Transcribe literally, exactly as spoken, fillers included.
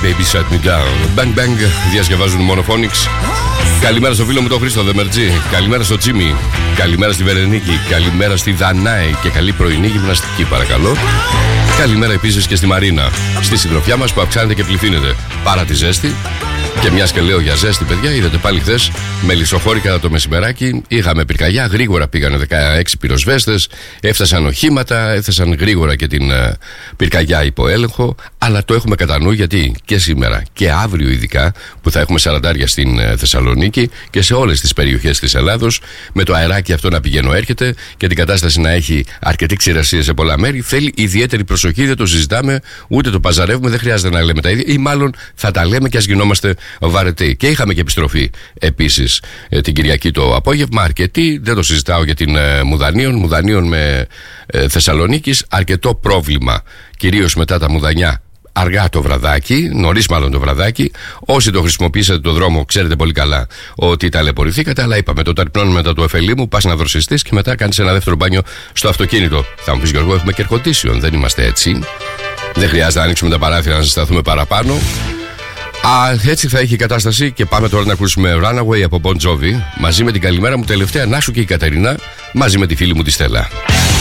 Baby Shut Me Down. Bang Bang, διασκευάζουν Monophonics. Καλημέρα στο φίλο μου τον Χρήστο Δεμερτζή. Καλημέρα στο Τζίμι. Καλημέρα στη Βερενίκη. Καλημέρα στη Δανάη. Και καλή πρωινή γυμναστική, παρακαλώ. Καλημέρα επίσης και στη Μαρίνα. Στη συντροφιά μας που αυξάνεται και πληθύνεται. Παρά τη ζέστη. Και μιας και λέω για ζέστη, παιδιά, είδατε πάλι χθες με λισοχώρικα το μεσημεράκι. Είχαμε πυρκαγιά, γρήγορα πήγανε δεκαέξι πυροσβέστες. Έφτασαν οχήματα, έφτασαν γρήγορα και την uh, πυρκαγιά υπό έλεγχο. Αλλά το έχουμε κατά νου γιατί και σήμερα και αύριο, ειδικά που θα έχουμε σαραντάρια στην uh, Θεσσαλονίκη και σε όλες τις περιοχές της Ελλάδος, με το αεράκι αυτό να πηγαίνω έρχεται και την κατάσταση να έχει αρκετή ξηρασία σε πολλά μέρη, θέλει ιδιαίτερη προσοχή. Δεν το συζητάμε, ούτε το παζαρεύουμε, δεν χρειάζεται να λέμε τα ίδια, ή μάλλον θα τα λέμε και ας γινόμαστε βαρετοί. Και είχαμε και επιστροφή επίσης ε, την Κυριακή το απόγευμα, αρκετή, δεν το συζητάω για την ε, Μουδανίων, Μουδανίων με ε, Θεσσαλονίκης, αρκετό πρόβλημα, κυρίως μετά τα Μουδανιά. Αργά το βραδάκι, νωρίς μάλλον το βραδάκι. Όσοι το χρησιμοποιήσατε το δρόμο, ξέρετε πολύ καλά ότι ταλαιπωρηθήκατε. Αλλά είπαμε, το ταρπνώνει μετά του εφελίμου, πας να δροσιστείς και μετά κάνεις ένα δεύτερο μπάνιο στο αυτοκίνητο. Θα μου πεις, Γιώργο, έχουμε και ερκοντήσιον, δεν είμαστε έτσι. Δεν χρειάζεται να ανοίξουμε τα παράθυρα να ζεσταθούμε παραπάνω. Α, έτσι θα έχει η κατάσταση και πάμε τώρα να ακούσουμε Runaway από Bon Jovi μαζί με την καλημέρα μου τελευταία Νάσου και η Κατερίνα μαζί με τη φίλη μου τη Στέλλα.